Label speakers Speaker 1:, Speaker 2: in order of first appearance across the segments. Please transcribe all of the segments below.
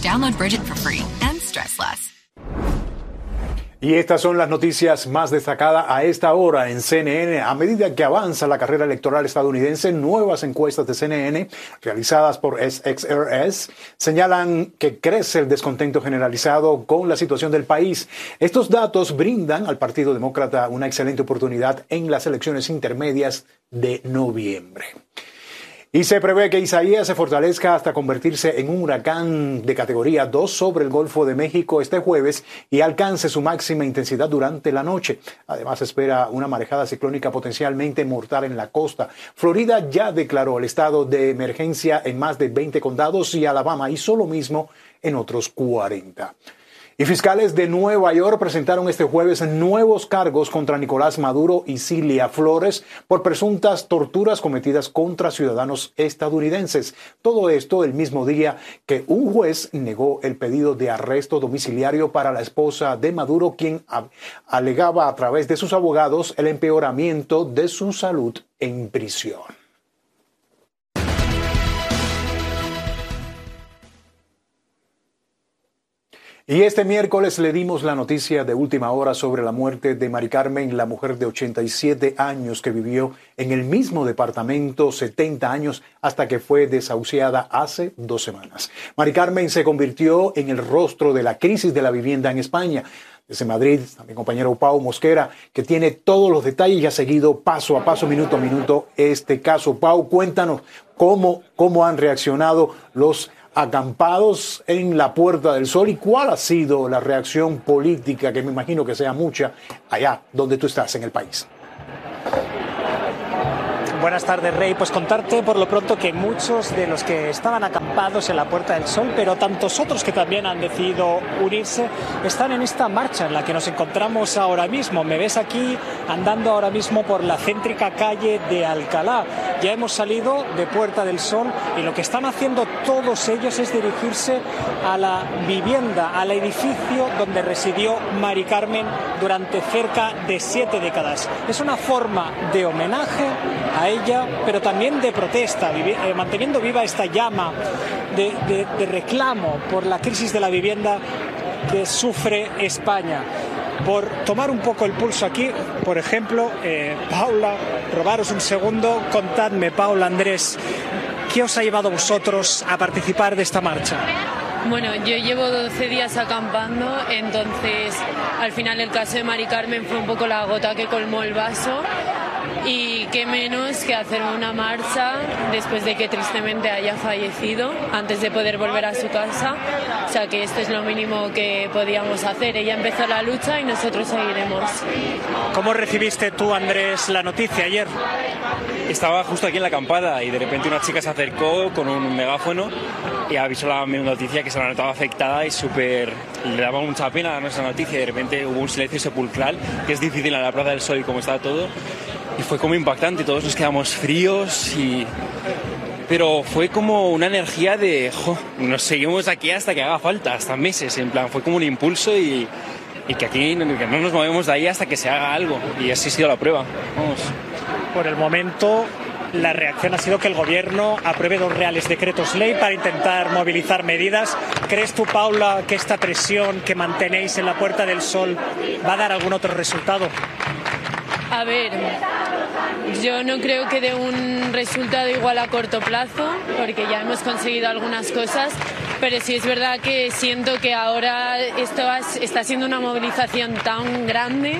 Speaker 1: Download Bridget for free and stress less.
Speaker 2: Y estas son las noticias más destacadas a esta hora en CNN. A medida que avanza la carrera electoral estadounidense, nuevas encuestas de CNN realizadas por SXRS señalan que crece el descontento generalizado con la situación del país. Estos datos brindan al Partido Demócrata una excelente oportunidad en las elecciones intermedias de noviembre. Y se prevé que Isaías se fortalezca hasta convertirse en un huracán de categoría 2 sobre el Golfo de México este jueves y alcance su máxima intensidad durante la noche. Además, se espera una marejada ciclónica potencialmente mortal en la costa. Florida ya declaró el estado de emergencia en más de 20 condados y Alabama hizo lo mismo en otros 40. Y fiscales de Nueva York presentaron este jueves nuevos cargos contra Nicolás Maduro y Cilia Flores por presuntas torturas cometidas contra ciudadanos estadounidenses. Todo esto el mismo día que un juez negó el pedido de arresto domiciliario para la esposa de Maduro, quien alegaba a través de sus abogados el empeoramiento de su salud en prisión. Y este miércoles le dimos la noticia de última hora sobre la muerte de Mari Carmen, la mujer de 87 años que vivió en el mismo departamento 70 años hasta que fue desahuciada hace 2 semanas. Mari Carmen se convirtió en el rostro de la crisis de la vivienda en España. Desde Madrid, mi compañero Pau Mosquera, que tiene todos los detalles y ha seguido paso a paso, minuto a minuto, este caso. Pau, cuéntanos cómo han reaccionado los acampados en la Puerta del Sol y cuál ha sido la reacción política, que me imagino que sea mucha, allá donde tú estás en el país.
Speaker 3: Buenas tardes, Rey. Pues contarte por lo pronto que muchos de los que estaban acampados en la Puerta del Sol, pero tantos otros que también han decidido unirse, están en esta marcha en la que nos encontramos ahora mismo. Me ves aquí andando ahora mismo por la céntrica calle de Alcalá. Ya hemos salido de Puerta del Sol y lo que están haciendo todos ellos es dirigirse a la vivienda, al edificio donde residió Mari Carmen durante cerca de 7 décadas. Es una forma de homenaje a ella, pero también de protesta, manteniendo viva esta llama de reclamo por la crisis de la vivienda que sufre España. Por tomar un poco el pulso aquí, por ejemplo, Paula, robaros un segundo, contadme, Paula, Andrés, ¿qué os ha llevado a vosotros a participar de esta marcha?
Speaker 4: Bueno, yo llevo 12 días acampando, entonces al final el caso de Mari Carmen fue un poco la gota que colmó el vaso. Y qué menos que hacer una marcha después de que tristemente haya fallecido, antes de poder volver a su casa. O sea que esto es lo mínimo que podíamos hacer. Ella empezó la lucha y nosotros seguiremos.
Speaker 3: ¿Cómo recibiste tú, Andrés, la noticia ayer?
Speaker 5: Estaba justo aquí en la acampada y de repente una chica se acercó con un megáfono y avisó la noticia que se la notaba afectada y le daba mucha pena a nuestra noticia. Y de repente hubo un silencio sepulcral, que es difícil en la Plaza del Sol y como estaba todo. Y fue como impactante, todos nos quedamos fríos pero fue como una energía de nos seguimos aquí hasta que haga falta, hasta meses, en plan, fue como un impulso y que aquí que no nos movemos de ahí hasta que se haga algo, y así ha sido la prueba. Vamos.
Speaker 3: Por el momento, la reacción ha sido que el gobierno apruebe 2 reales decretos ley para intentar movilizar medidas. ¿Crees tú, Paula, que esta presión que mantenéis en la Puerta del Sol va a dar algún otro resultado?
Speaker 4: A ver, yo no creo que dé un resultado igual a corto plazo, porque ya hemos conseguido algunas cosas, pero sí es verdad que siento que ahora esto está siendo una movilización tan grande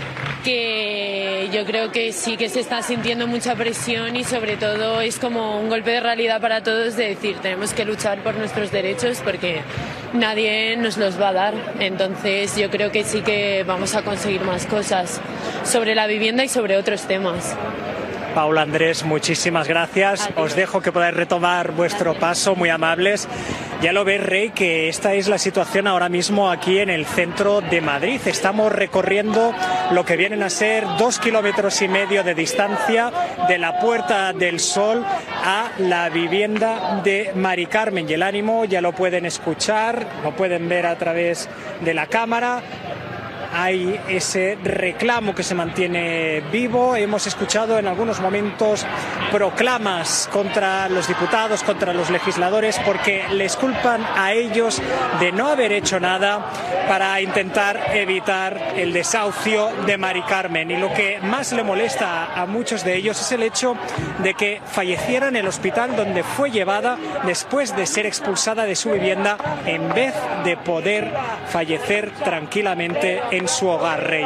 Speaker 4: que yo creo que sí que se está sintiendo mucha presión y sobre todo es como un golpe de realidad para todos de decir tenemos que luchar por nuestros derechos porque nadie nos los va a dar. Entonces yo creo que sí que vamos a conseguir más cosas sobre la vivienda y sobre otros temas.
Speaker 3: Paula, Andrés, muchísimas gracias. Os dejo que podáis retomar vuestro paso, muy amables. Ya lo ves, Rey, que esta es la situación ahora mismo aquí en el centro de Madrid. Estamos recorriendo lo que vienen a ser 2,5 kilómetros de distancia de la Puerta del Sol a la vivienda de Mari Carmen. Y el ánimo ya lo pueden escuchar, lo pueden ver a través de la cámara. hay ese reclamo que se mantiene vivo. Hemos escuchado en algunos momentos proclamas contra los diputados, contra los legisladores, porque les culpan a ellos de no haber hecho nada para intentar evitar el desahucio de Mari Carmen. Y lo que más le molesta a muchos de ellos es el hecho de que falleciera en el hospital donde fue llevada después de ser expulsada de su vivienda, en vez de poder fallecer tranquilamente en su hogar, Rey.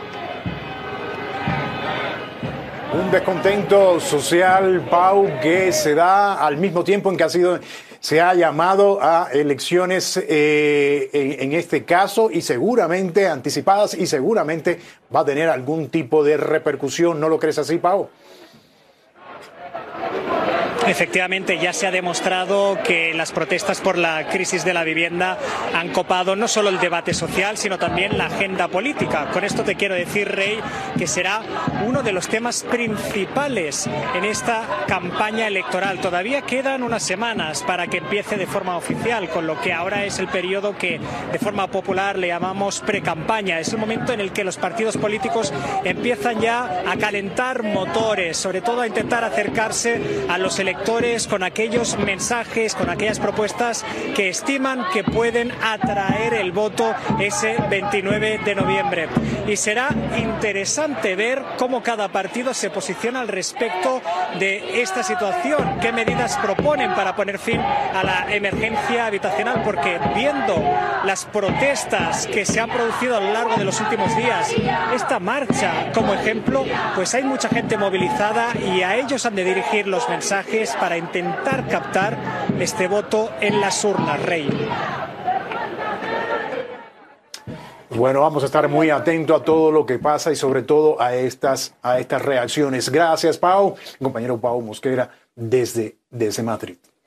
Speaker 2: Un descontento social, Pau, que se da al mismo tiempo en que se ha llamado a elecciones en este caso, y seguramente anticipadas, y seguramente va a tener algún tipo de repercusión. ¿No lo crees así, Pau?
Speaker 3: Efectivamente, ya se ha demostrado que las protestas por la crisis de la vivienda han copado no solo el debate social, sino también la agenda política. Con esto te quiero decir, Rey, que será uno de los temas principales en esta campaña electoral. Todavía quedan unas semanas para que empiece de forma oficial, con lo que ahora es el periodo que de forma popular le llamamos precampaña. Es el momento en el que los partidos políticos empiezan ya a calentar motores, sobre todo a intentar acercarse a los electores con aquellos mensajes, con aquellas propuestas que estiman que pueden atraer el voto ese 29 de noviembre. Y será interesante ver cómo cada partido se posiciona al respecto de esta situación, qué medidas proponen para poner fin a la emergencia habitacional, porque viendo las protestas que se han producido a lo largo de los últimos días, esta marcha como ejemplo, pues hay mucha gente movilizada y a ellos han de dirigir los mensajes para intentar captar este voto en las urnas, Rey.
Speaker 2: Bueno, vamos a estar muy atentos a todo lo que pasa y sobre todo a estas reacciones. Gracias, Pau. Mi compañero Pau Mosquera desde Madrid.